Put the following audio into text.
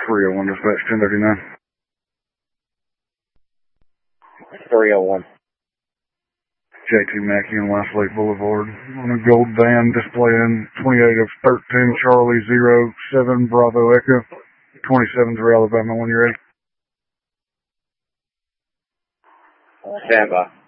301, dispatch 1039. 301. J2 Mackey on West Lake Boulevard on a gold van displaying 28 of 13 Charlie 07 Bravo Echo. 27's Alabama when you're ready. Stand by.